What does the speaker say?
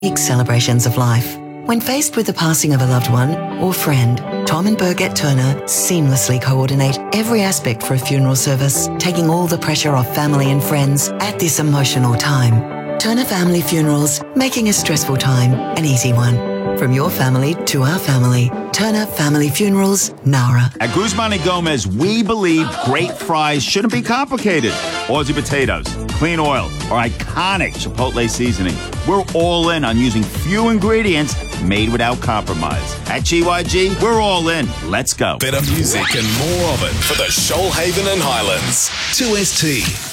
Big celebrations of life. When faced with the passing of a loved one or friend, Tom and Birgit Turner seamlessly coordinate every aspect for a funeral service, taking all the pressure off family and friends at this emotional time. Turner Family Funerals, making a stressful time an easy one. From your family to our family, Turner Family Funerals, Nara. At Guzman y Gomez, we believe great fries shouldn't be complicated. Aussie potatoes, clean oil, or iconic Chipotle seasoning. We're all in on using few ingredients made without compromise. At GYG, we're all in. Let's go. Better music and more of it for the Shoalhaven and Highlands. 2ST.